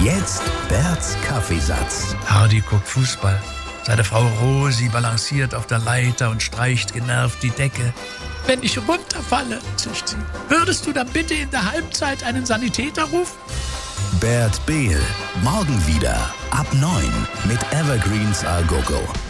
Jetzt Berts Kaffeesatz. Hardy guckt Fußball. Seine Frau Rosi balanciert auf der Leiter und streicht genervt die Decke. Wenn ich runterfalle, zischt sie, würdest du dann bitte in der Halbzeit einen Sanitäter rufen? Bert Behl, morgen wieder ab 9 mit Evergreens A Go Go.